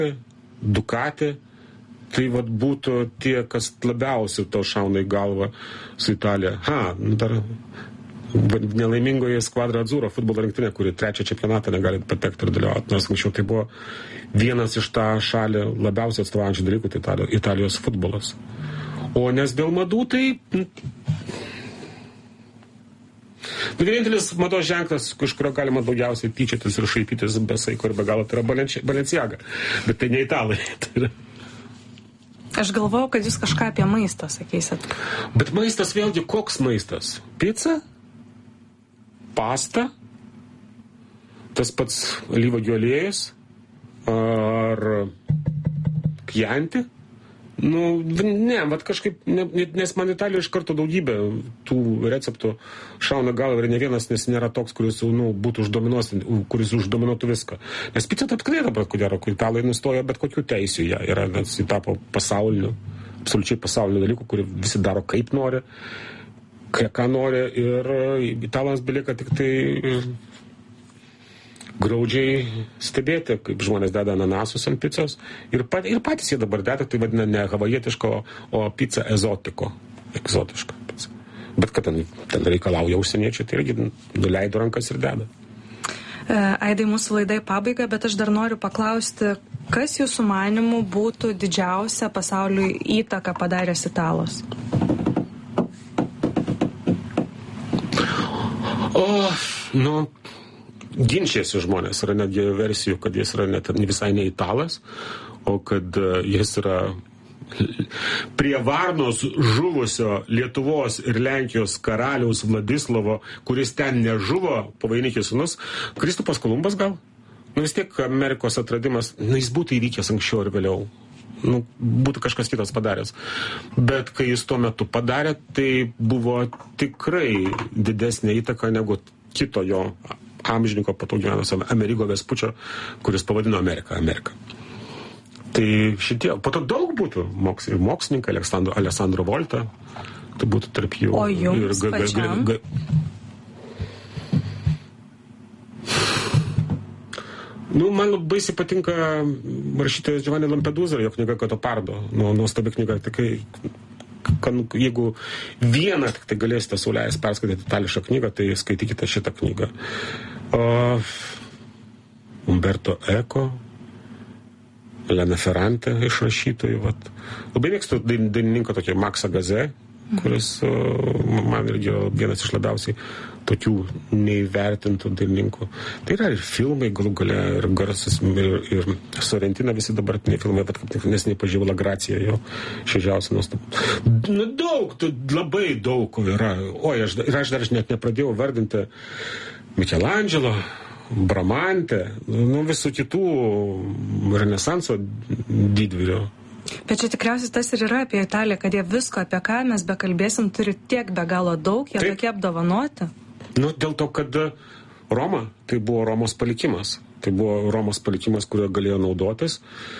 Ducati, tai vat būtų tie, kas labiausiai to šauna į galvą su Italija. Dar nelaimingoje Squadra Azzurra futbolo rinktinė, kuri 3 čempionatą negali patekti ir dalyvauti, nors anksčiau tai buvo vienas iš tą šalį labiausiai atstovaujančių dalykų, tai Italijos futbolas. O nes dėl madų, tai vienintelis mados ženklas, iš kurio galima daugiausiai tyčiotis ir šaipytis be saiko ir be galo, tai yra Balenciaga. Bet tai ne italai. Aš galvojau, kad jūs kažką apie maistą sakysit. Bet maistas vėlgi, koks maistas? Pica? Pasta? Tas pats alyvuogių aliejus? Ar kjanti? Kažkaip, nes man Italijoje iš karto daugybė tų receptų šauna galva ir ne vienas, nes nėra toks, kuris kuris uždominuotų viską. Nes pica apskritai dabar, kai italai nustojo bet kokių teisių ją yra, nes jį tapo absoliučiai pasauliniu dalyku, kurį visi daro kaip nori, ką nori, ir italams belieka tik tai graudžiai stebėti, kaip žmonės deda ananasus ant picos. Ir patys jie dabar deda, tai vadina ne havajietiško, o pica egzotiška pica. Bet kad ten reikalauja užsieniečiai, tai irgi nuleido rankas ir deda. Aidai, mūsų laidai pabaiga, bet aš dar noriu paklausti, kas jūsų manimų būtų didžiausia pasauliui įtaka padaręs italas? Ginčiasi žmonės, yra netgi versijų, kad jis yra net visai ne italas, o kad jis yra prie Varnos žuvusio Lietuvos ir Lenkijos karaliaus Vladislavo, kuris ten nežuvo, pavainikis sūnus, Kristupas Kolumbas gal? Vis tiek Amerikos atradimas, jis būtų įvykęs anksčiau ir vėliau. Būtų kažkas kitas padaręs. Bet kai jis tuo metu padarė, tai buvo tikrai didesnė įtaka negu kito jo amžininko patogyvenusio Amerigo Vespučio, kuris pavadino Ameriką. Tai šitie, po to daug būtų mokslininkai, Alessandro Volta, tai būtų tarp jų. O jums pačiam? Man labai patinka rašytojas Giovanni Lampedusa, jo knyga Cotopardo, nuostabi knyga, tikrai. Jeigu vieną tik tai galėsite sauliais perskaityti itališką knygą, tai skaitykite šitą knygą. Umberto Eco, Elena Ferrante iš rašytojų. Labai mėgstu dainininką tokį Maxą Gazė, kuris man irgi vienas iš labiausiai tokių neįvertintų dainininkų. Tai yra ir filmai, galų gale, ir garsas, ir Sorrentino visi dabartiniai filmai, bet kaip nesiniai pažiūrėjau La Gracia, jo šviežiausia nuostabu. Labai daug yra. Aš dar net nepradėjau vardinti Michelangelo, Bramante, visų kitų renesanso didvyrių. Bet čia tikriausiai tas ir yra apie Italiją, kad jie visko, apie ką mes bekalbėsim, turi tiek be galo daug, jie tokie apdovanoti. Dėl to, kad Roma, tai buvo Romos palikimas. Tai buvo Romos palikimas, kurio galėjo naudotis,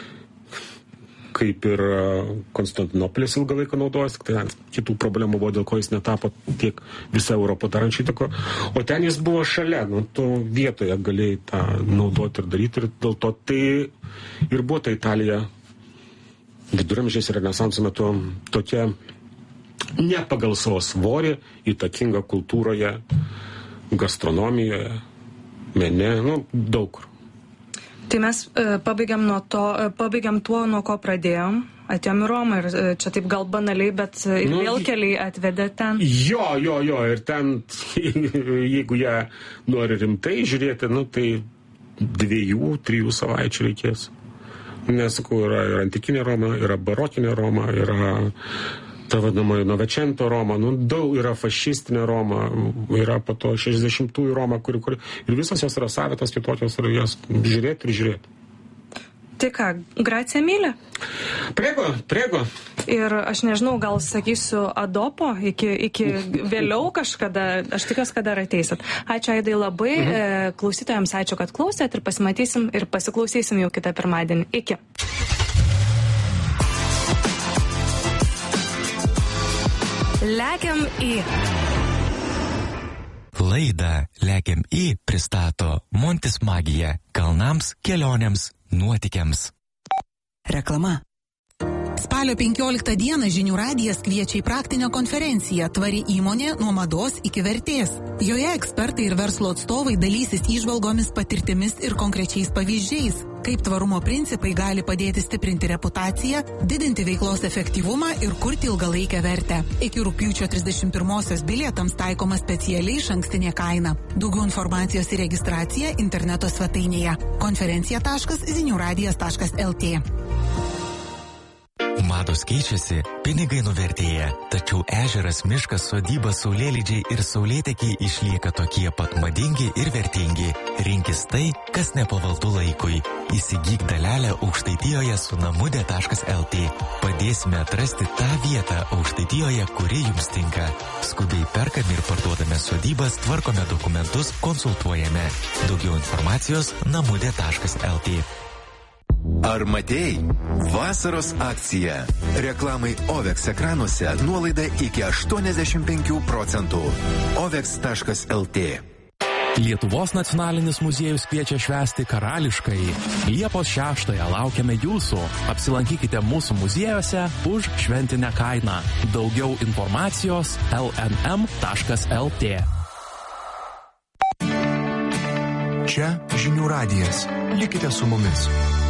kaip ir Konstantinopolis ilgą laiką naudojas, tai kitų problemų buvo, dėl ko jis netapo tiek visą Europą darančią įtaką. O ten jis buvo šalia, to vietoje galėjai tą naudoti ir daryti, ir dėl to tai ir buvo ta Italija viduramžiais ir renesanso metu tokia ne pagal savo svorį, įtakinga kultūroje, gastronomijoje, mene, daug kur. Tai mes pabaigiam tuo, nuo ko pradėjom, atėjom į Romą ir čia taip gal banaliai, bet ir vėl keliai atvedė ten. Jo, ir ten, jeigu jie nori rimtai žiūrėti, tai 2-3 savaičių reikės. Nesakau, yra ir antikinė Roma, yra barokinė Roma, yra ta vadinamoji Novecento Roma, daug yra fašistinė Roma, yra po to 60-ųjų Roma, kur ir visos jos yra savitos kitokios ir jas žiūrėti ir žiūrėti. Tai ką, grazie mille? Prego. Ir aš nežinau, gal sakysiu adopo iki vėliau kažkada, aš tikiuosi, kad dar ateisit. Ačiū Aidai labai, klausytojams ačiū, kad klausėt ir pasimatysim ir pasiklausysim jau kitą pirmadienį. Iki. Lekiam į. Laidą Lekiam į pristato Montis Magija kalnams, kelionėms, nuotykiams. Reklama. Spalio 15 dieną Žinių radijas kviečia į praktinę konferenciją Tvari įmonė nuo mados iki vertės. Joje ekspertai ir verslo atstovai dalysis įžvalgomis, patirtimis ir konkrečiais pavyzdžiais, kaip tvarumo principai gali padėti stiprinti reputaciją, didinti veiklos efektyvumą ir kurti ilgalaikę vertę. Iki rugpjūčio 31-osios bilietams taikoma specialiai išankstinė kaina. Daugiau informacijos ir registracija interneto svetainėje konferencija.ziniuradijas.lt. Mados keičiasi, pinigai nuvertėja, tačiau ežeras, miškas, sodyba, saulėlydžiai ir saulėtekiai išlieka tokie pat madingi ir vertingi. Rinkis tai, kas nepavaldu laikui. Įsigyk dalelę Aukštaitijoje su namude.lt. Padėsime atrasti tą vietą Aukštaitijoje, kuri jums tinka. Skubiai perkame ir parduodame sodybas, tvarkome dokumentus, konsultuojame. Daugiau informacijos namude.lt. Ar matei? Vasaros akcija. Reklamai OVEX ekranuose nuolaida iki 85%. OVEX.lt. Lietuvos nacionalinis muziejus kviečia švęsti karališkai. Liepos 6-ąją laukiame jūsų. Apsilankykite mūsų muziejuose už šventinę kainą. Daugiau informacijos lnm.lt. Čia Žinių radijas. Likite su mumis.